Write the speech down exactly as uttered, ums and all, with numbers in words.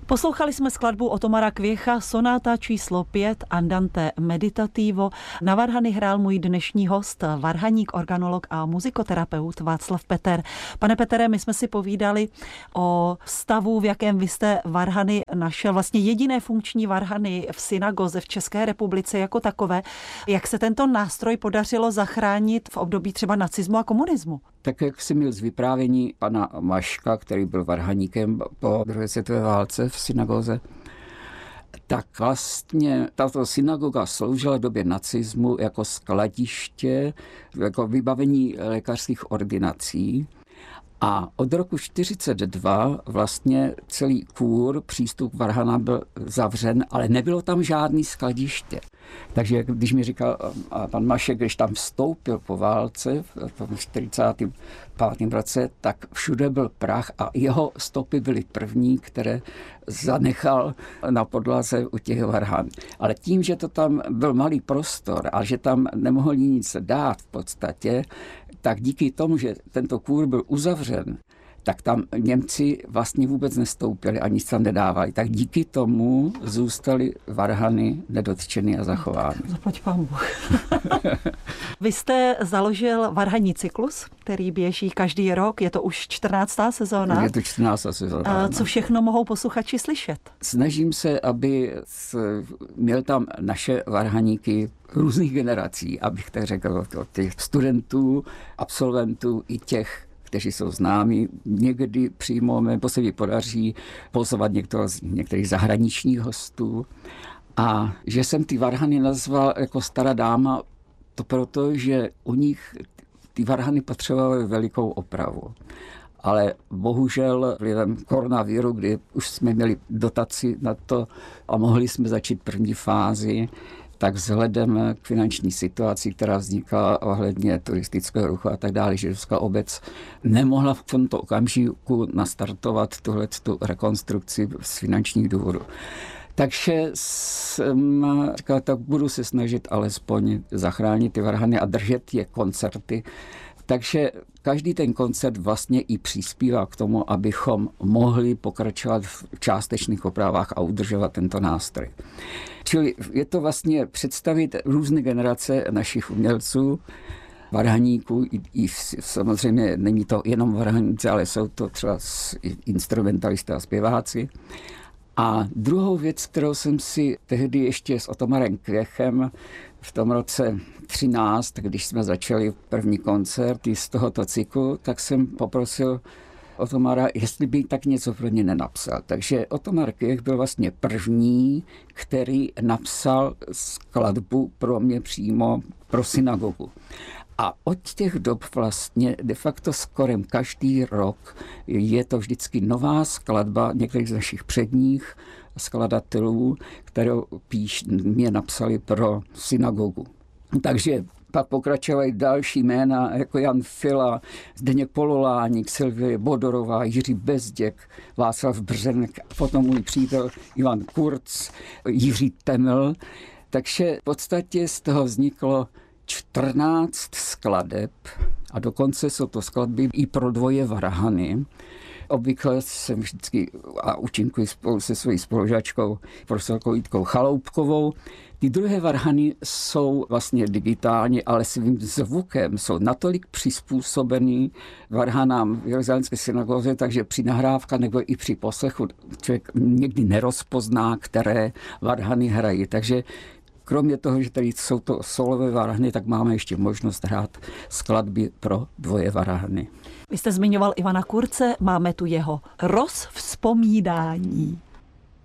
Poslouchali jsme skladbu Otomara Kvěcha, sonáta číslo pět, Andante meditativo. Na varhany hrál můj dnešní host, varhaník, organolog a muzikoterapeut Václav Peter. Pane Petere, my jsme si povídali o stavu, v jakém vy jste varhany našel, vlastně jediné funkční varhany v synagoze v České republice jako takové. Jak se tento nástroj podařilo zachránit v období třeba nacismu a komunismu? Tak jak si měl z vyprávění pana Maška, který byl varhaníkem po druhé světové válce v synagoze, tak vlastně tato synagoga sloužila v době nacismu jako skladiště, jako vybavení lékařských ordinací. A od roku čtyřicet dva vlastně celý kůr, přístup varhana byl zavřen, ale nebylo tam žádný skladiště. Takže když mi říkal pan Mašek, když tam vstoupil po válce v tom čtyřicátém pátém roce, tak všude byl prach a jeho stopy byly první, které zanechal na podlaze u těch varhan. Ale tím, že to tam byl malý prostor a že tam nemohli nic dát v podstatě, tak díky tomu, že tento kůr byl uzavřen, tak tam Němci vlastně vůbec nestoupili a nic tam nedávali. Tak díky tomu zůstaly varhany nedotčeny a zachovány. Zaplať pán Bůh. Vy jste založil varhanní cyklus, který běží každý rok. Je to už čtrnáctá sezóna. Je to čtrnáctá sezóna. Co všechno mohou posluchači slyšet? Snažím se, aby měl tam naše varhaníky různých generací, abych tak řekl, od těch studentů, absolventů i těch, kteří jsou známí. Někdy přímo nebo se mi podaří pozvat některého z některých zahraničních hostů. A že jsem ty varhany nazval jako stará dáma, to proto, že u nich ty varhany potřebovaly velikou opravu. Ale bohužel vlivem koronaviru, kdy už jsme měli dotaci na to a mohli jsme začít první fázi, tak vzhledem k finanční situaci, která vznikla ohledně turistického ruchu a tak dále, židovská obec nemohla v tomto okamžiku nastartovat tuhletu rekonstrukci z finančních důvodů. Takže jsem říkal, tak budu se snažit alespoň zachránit ty varhany a držet je koncerty. Takže každý ten koncert vlastně i přispívá k tomu, abychom mohli pokračovat v částečných opravách a udržovat tento nástroj. Čili je to vlastně představit různé generace našich umělců, varhaníků, i, i samozřejmě není to jenom varhaníci, ale jsou to třeba instrumentalisté a zpěváci. A druhou věc, kterou jsem si tehdy ještě s Otomarem Kvěchem v tom roce třináct, když jsme začali první koncert z tohoto cyklu, tak jsem poprosil Otomara, jestli by tak něco pro ně nenapsal. Takže Otomar Kvěch byl vlastně první, který napsal skladbu pro mě přímo pro synagogu. A od těch dob vlastně de facto skoro každý rok je to vždycky nová skladba některých z našich předních skladatelů, kterou píš, mě napsali pro synagogu. Takže pak pokračovaly další jména, jako Jan Fila, Zdeněk Pololáník, Silvie Bodorová, Jiří Bezděk, Václav Břenek, potom můj přítel Ivan Kurz, Jiří Teml. Takže v podstatě z toho vzniklo čtrnáct skladeb a dokonce jsou to skladby i pro dvoje varhany. Obvykle jsem vždycky a účinkuji spolu se svojí spolužačkou profesorkou Jitkou Chaloupkovou. Ty druhé varhany jsou vlastně digitálně, ale svým zvukem jsou natolik přizpůsobený varhanám v Jeruzalémské synagoze, takže při nahrávkách nebo i při poslechu člověk někdy nerozpozná, které varhany hrají. Takže kromě toho, že tady jsou to solové varhany, tak máme ještě možnost hrát skladby pro dvoje varhany. Vy jste zmiňoval Ivana Kurze, máme tu jeho Rozvzpomínání.